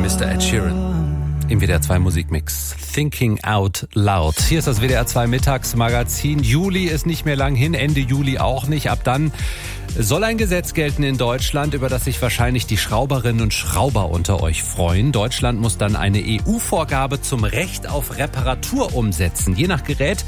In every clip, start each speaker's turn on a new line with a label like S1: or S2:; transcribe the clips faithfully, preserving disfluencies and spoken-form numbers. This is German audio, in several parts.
S1: Mister Ed Sheeran im W D R zwei Musikmix. Thinking Out Loud. Hier ist das W D R zwei Mittagsmagazin. Juli ist nicht mehr lang hin, Ende Juli auch nicht. Ab dann soll ein Gesetz gelten in Deutschland, über das sich wahrscheinlich die Schrauberinnen und Schrauber unter euch freuen. Deutschland muss dann eine E U-Vorgabe zum Recht auf Reparatur umsetzen. Je nach Gerät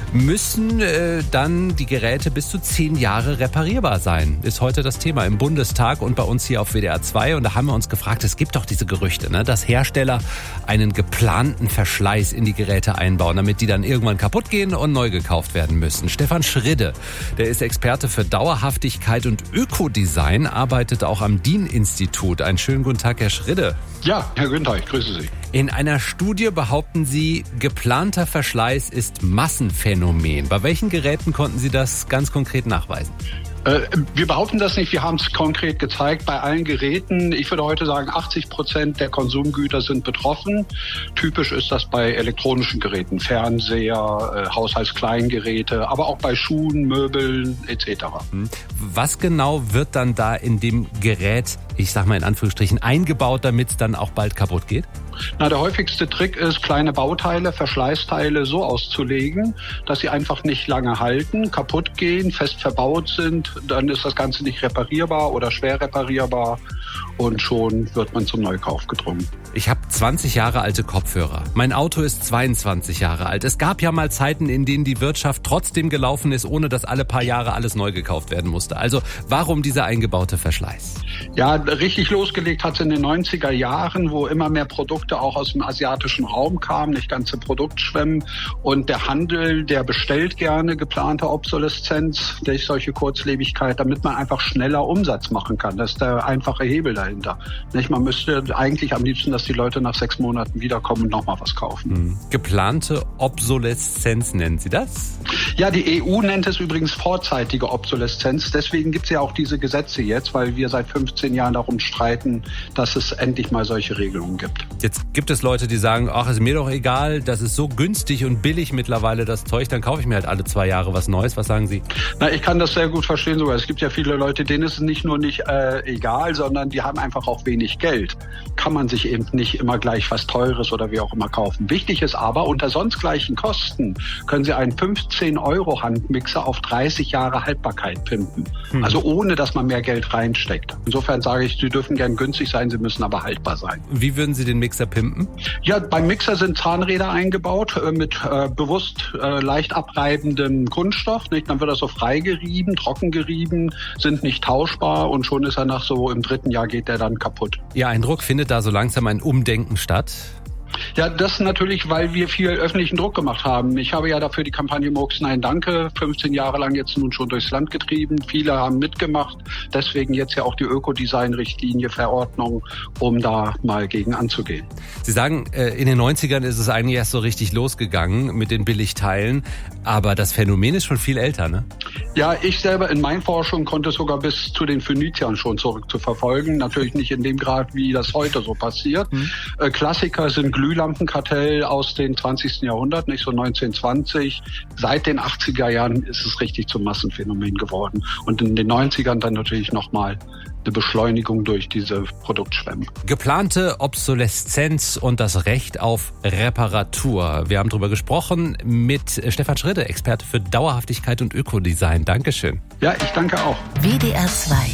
S1: müssen äh, dann die Geräte bis zu zehn Jahre reparierbar sein. Ist heute das Thema im Bundestag und bei uns hier auf W D R zwei. Und da haben wir uns gefragt, es gibt doch diese Gerüchte, ne, dass Hersteller einen geplanten Verschleiß in die Geräte einbauen, damit die dann irgendwann kaputt gehen und neu gekauft werden müssen. Stefan Schridde, der ist Experte für Dauerhaftigkeit und Ökodesign, arbeitet auch am D I N-Institut. Einen schönen guten Tag, Herr Schridde.
S2: Ja, Herr Günther, ich grüße Sie.
S1: In einer Studie behaupten Sie, geplanter Verschleiß ist Massenphänomen. Bei welchen Geräten konnten Sie das ganz konkret nachweisen?
S2: Äh, wir behaupten das nicht, wir haben es konkret gezeigt bei allen Geräten. Ich würde heute sagen, achtzig Prozent der Konsumgüter sind betroffen. Typisch ist das bei elektronischen Geräten, Fernseher, äh, Haushaltskleingeräte, aber auch bei Schuhen, Möbeln et cetera.
S1: Was genau wird dann da in dem Gerät, ich sag mal in Anführungsstrichen, eingebaut, damit es dann auch bald kaputt geht?
S2: Na, der häufigste Trick ist, kleine Bauteile, Verschleißteile so auszulegen, dass sie einfach nicht lange halten, kaputt gehen, fest verbaut sind. Dann ist das Ganze nicht reparierbar oder schwer reparierbar und schon wird man zum Neukauf gedrungen.
S1: Ich habe zwanzig Jahre alte Kopfhörer. Mein Auto ist zweiundzwanzig Jahre alt. Es gab ja mal Zeiten, in denen die Wirtschaft trotzdem gelaufen ist, ohne dass alle paar Jahre alles neu gekauft werden musste. Also warum dieser eingebaute Verschleiß?
S2: Ja, richtig losgelegt hat es in den neunziger Jahren, wo immer mehr Produkte auch aus dem asiatischen Raum kamen, nicht ganze Produktschwemmen. Und der Handel, der bestellt gerne geplante Obsoleszenz durch solche Kurzlebigkeit, damit man einfach schneller Umsatz machen kann. Das ist der einfache Hebel dahinter. Nicht? Man müsste eigentlich am liebsten, dass die Leute nach sechs Monaten wiederkommen und nochmal was kaufen.
S1: Hm. Geplante Obsoleszenz nennen Sie das?
S2: Ja, die E U nennt es übrigens vorzeitige Obsoleszenz. Deswegen gibt es ja auch diese Gesetze jetzt, weil wir seit fünfzehn Jahren darum streiten, dass es endlich mal solche Regelungen gibt.
S1: Jetzt gibt es Leute, die sagen, ach, ist mir doch egal, das ist so günstig und billig mittlerweile das Zeug, dann kaufe ich mir halt alle zwei Jahre was Neues. Was sagen Sie?
S2: Na, ich kann das sehr gut verstehen sogar. Es gibt ja viele Leute, denen ist es nicht nur nicht äh, egal, sondern die haben einfach auch wenig Geld. Kann man sich eben nicht immer gleich was Teures oder wie auch immer kaufen. Wichtig ist aber, unter sonst gleichen Kosten können Sie einen fünfzehn Euro Handmixer auf dreißig Jahre Haltbarkeit pimpen. Hm. Also ohne, dass man mehr Geld reinsteckt. Insofern sage ich, Sie dürfen gern günstig sein, Sie müssen aber haltbar sein.
S1: Wie würden Sie den Mixer pimpen?
S2: Ja, beim Mixer sind Zahnräder eingebaut äh, mit äh, bewusst äh, leicht abreibendem Kunststoff. Nicht? Dann wird er so frei gerieben, trocken gerieben, sind nicht tauschbar und schon ist er nach so im dritten Jahr geht der dann kaputt.
S1: Ihr Eindruck, findet da so langsam ein Umdenken statt?
S2: Ja, das natürlich, weil wir viel öffentlichen Druck gemacht haben. Ich habe ja dafür die Kampagne Murks Nein Danke fünfzehn Jahre lang jetzt nun schon durchs Land getrieben. Viele haben mitgemacht. Deswegen jetzt ja auch die Ökodesign-Richtlinie, Verordnung, um da mal gegen anzugehen.
S1: Sie sagen, in den neunzigern ist es eigentlich erst so richtig losgegangen mit den Billigteilen. Aber das Phänomen ist schon viel älter, ne?
S2: Ja, ich selber in meinen Forschungen konnte es sogar bis zu den Phöniziern schon zurückzuverfolgen. Natürlich nicht in dem Grad, wie das heute so passiert. Mhm. Äh, Klassiker sind Glühlampenkartell aus dem zwanzigsten Jahrhundert, nicht so neunzehnhundertzwanzig. Seit den achtziger Jahren ist es richtig zum Massenphänomen geworden. Und in den neunzigern dann natürlich nochmal eine Beschleunigung durch diese Produktschwemme.
S1: Geplante Obsoleszenz und das Recht auf Reparatur. Wir haben darüber gesprochen mit Stefan Schridde, Experte für Dauerhaftigkeit und Ökodesign. Dankeschön.
S2: Ja, ich danke auch.
S3: W D R zwei